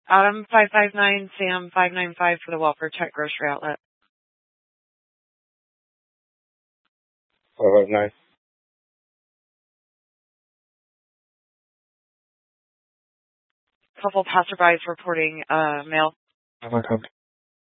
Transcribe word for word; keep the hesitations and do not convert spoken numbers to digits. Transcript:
Adam five five nine, Sam five nine five for the Welfare Check Grocery Outlet. five five nine. Couple passerbys reporting uh, mail. Oh my God.